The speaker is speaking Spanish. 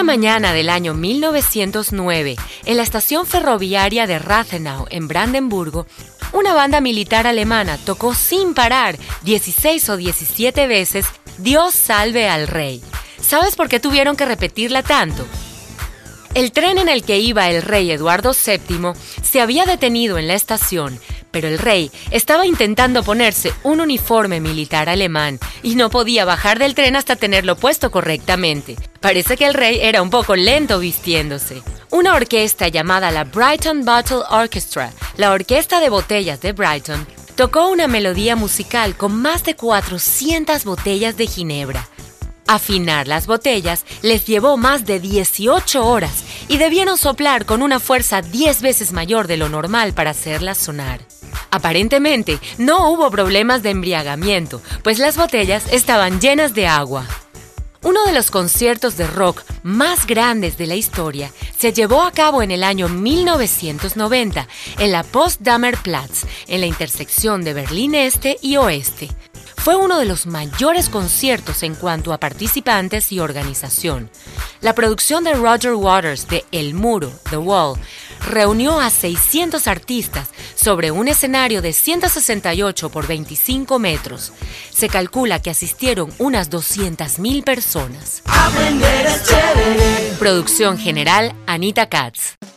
Una mañana del año 1909, en la estación ferroviaria de Rathenau, en Brandenburgo, una banda militar alemana tocó sin parar 16 o 17 veces Dios salve al rey. ¿Sabes por qué tuvieron que repetirla tanto? El tren en el que iba el rey Eduardo VII se había detenido en la estación, pero el rey estaba intentando ponerse un uniforme militar alemán y no podía bajar del tren hasta tenerlo puesto correctamente. Parece que el rey era un poco lento vistiéndose. Una orquesta llamada la Brighton Bottle Orchestra, la Orquesta de Botellas de Brighton, tocó una melodía musical con más de 400 botellas de ginebra. Afinar las botellas les llevó más de 18 horas y debieron soplar con una fuerza 10 veces mayor de lo normal para hacerlas sonar. Aparentemente, no hubo problemas de embriagamiento, pues las botellas estaban llenas de agua. Uno de los conciertos de rock más grandes de la historia se llevó a cabo en el año 1990 en la Potsdamer Platz, en la intersección de Berlín Este y Oeste. Fue uno de los mayores conciertos en cuanto a participantes y organización. La producción de Roger Waters de El Muro, The Wall, reunió a 600 artistas sobre un escenario de 168 por 25 metros. Se calcula que asistieron unas 200,000 personas. Producción general, Anita Katz.